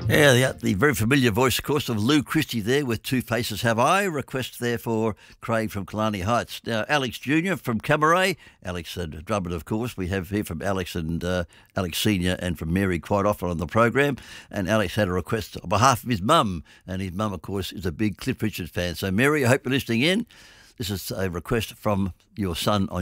Yeah, the very familiar voice, of course, of Lou Christie there with Two Faces Have I. Request there for Craig from Killarney Heights. Now, Alex Jr. from Camaret. Alex Drummond, of course. We have here from Alex and Alex Sr. and from Mary quite often on the program. And Alex had a request on behalf of his mum. And his mum, of course, is a big Cliff Richard fan. So, Mary, I hope you're listening in. This is a request from your son on